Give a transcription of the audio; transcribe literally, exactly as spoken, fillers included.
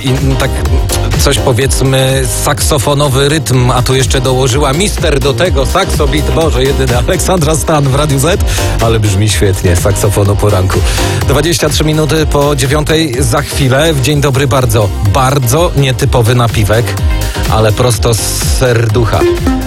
i tak coś powiedzmy saksofonowy rytm, a tu jeszcze dołożyła mister do tego saxobit, Boże, jedyny Aleksandra Stan w Radiu Z, ale brzmi świetnie, saksofon o poranku. dwadzieścia trzy minuty po dziewiątej za chwilę. W dzień dobry bardzo, bardzo nietypowy napiwek, ale prosto z serducha.